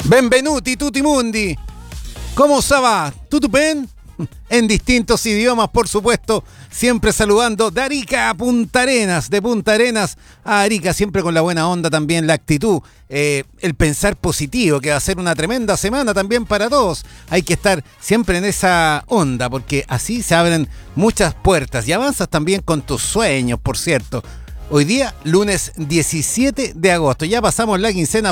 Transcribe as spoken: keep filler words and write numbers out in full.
Benvenuti tutti mundi. ¿Cómo se va? ¿Tutto ben? En distintos idiomas, por supuesto, siempre saludando de Arica a Punta Arenas, de Punta Arenas a Arica, siempre con la buena onda también, la actitud, eh, el pensar positivo, que va a ser una tremenda semana también para todos. Hay que estar siempre en esa onda, porque así se abren muchas puertas y avanzas también con tus sueños, por cierto. Hoy día, lunes diecisiete de agosto, ya pasamos la quincena